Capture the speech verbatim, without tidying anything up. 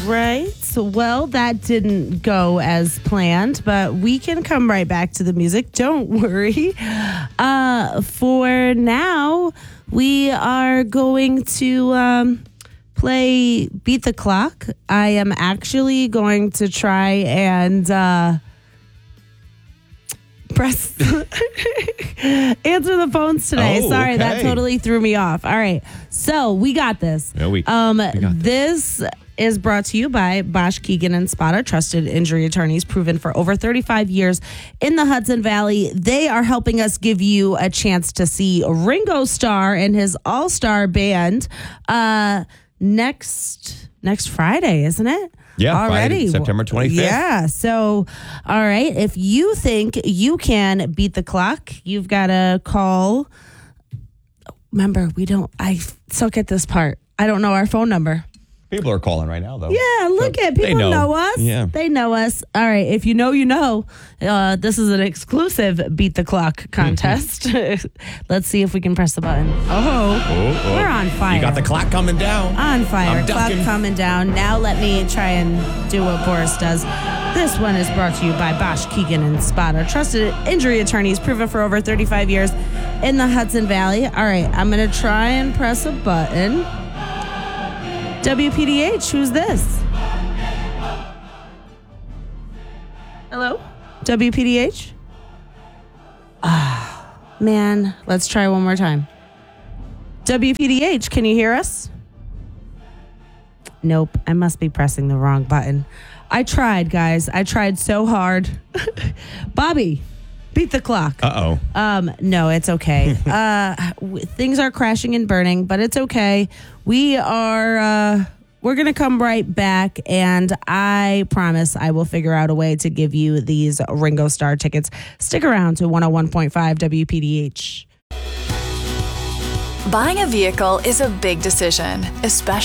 right. Well, that didn't go as planned, but we can come right back to the music. Don't worry. Uh, for now, we are going to um, play Beat the Clock. I am actually going to try and uh, press answer the phones today. Oh, Sorry, that okay. totally threw me off. All right. So we got this. Yeah, we- um, we got this. this is brought to you by Bosch, Keegan, and Spada, trusted injury attorneys proven for over thirty-five years in the Hudson Valley. They are helping us give you a chance to see Ringo Starr and his all-star band uh, next next Friday, isn't it? Yeah, already Friday, September twenty-fifth. Yeah. So, all right. If you think you can beat the clock, you've got to call. Remember, we don't. I suck at this part. I don't know our phone number. People are calling right now, though. Yeah, look So at they people know. know. us. Yeah. They know us. All right. If you know, you know. Uh, this is an exclusive Beat the Clock contest. Let's see if we can press the button. Oh, Oh, oh. we're on fire. You got the clock coming down. On fire. I'm Clock ducking. coming down. Now let me try and do what Boris does. This one is brought to you by Bosch, Keegan, and Spada, trusted injury attorneys proven for over thirty-five years in the Hudson Valley. All right, I'm going to try and press a button. W P D H, who's this? Hello? W P D H? Ah, man, let's try one more time. W P D H, can you hear us? Nope, I must be pressing the wrong button. I tried, guys. I tried so hard. Bobby, beat the clock. Uh-oh. Um, no, it's okay. uh, w- things are crashing and burning, but it's okay. We are, uh, we're going to come right back, and I promise I will figure out a way to give you these Ringo Starr tickets. Stick around to one oh one point five W P D H. Buying a vehicle is a big decision, especially